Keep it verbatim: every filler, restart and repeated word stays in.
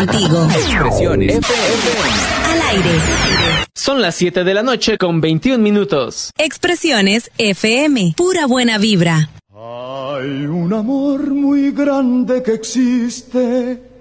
contigo. Expresiones F M. Al aire. Son las siete de la noche con veintiún minutos. Expresiones F M. Pura buena vibra. Hay un amor muy grande que existe